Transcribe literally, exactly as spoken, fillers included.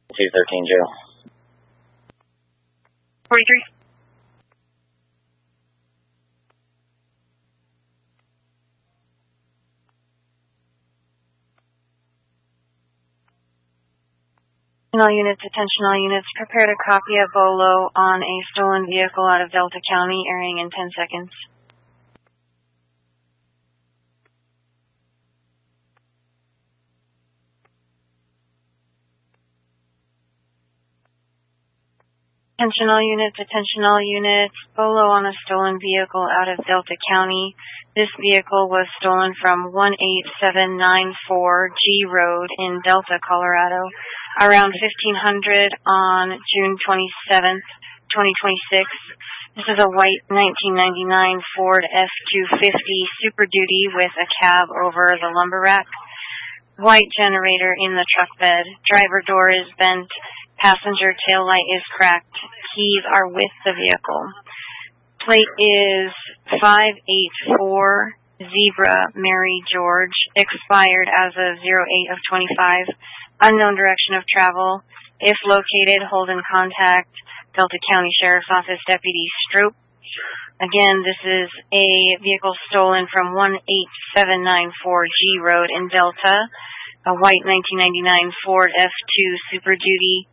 two thirteen, Joe. forty-three. All units, attention all units, prepare to copy a BOLO on a stolen vehicle out of Delta County, airing in ten seconds. Attention all units, attention all units, BOLO on a stolen vehicle out of Delta County. This vehicle was stolen from one eight seven nine four G Road in Delta, Colorado, around fifteen hundred on June twenty-seventh, twenty twenty-six. This is a white nineteen ninety-nine Ford F two fifty Super Duty with a cab over the lumber rack. White generator in the truck bed. Driver door is bent. Passenger tail light is cracked. Keys are with the vehicle. Plate is five eight four Zebra Mary George, expired as of zero eight of twenty-five. Unknown direction of travel. If located, hold in contact Delta County Sheriff's Office Deputy Stroop. Again, this is a vehicle stolen from one eight seven nine four G Road in Delta, a white nineteen ninety-nine Ford F two Super Duty